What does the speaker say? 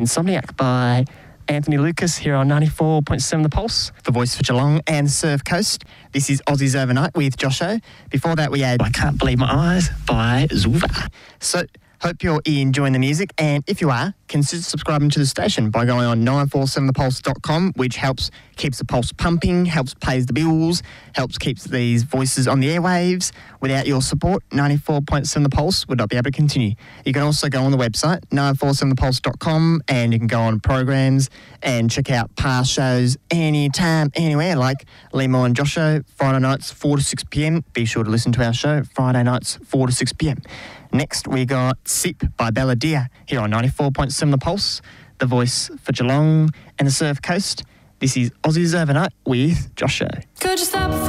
Insomniac by Anthony Lucas here on 94.7 The Pulse. The voice for Geelong and Surf Coast. This is Aussies Overnight with Josho. Before that, we had I Can't Believe My Eyes by Zulva. So, hope you're enjoying the music, and if you are, consider subscribing to the station by going on 947thepulse.com, which keeps the pulse pumping, helps pays the bills, helps keeps these voices on the airwaves. Without your support, 94.7 The Pulse would not be able to continue. You can also go on the website, 947thepulse.com, and you can go on programs and check out past shows anytime, anywhere, like Limo and Josho, Friday nights 4 to 6 p.m. Be sure to listen to our show, Friday nights 4 to 6 p.m. Next, we got Sip by Bella Dia here on 94.7 The Pulse, the voice for Geelong and the Surf Coast. This is Aussies Overnight with Josho. Could you stop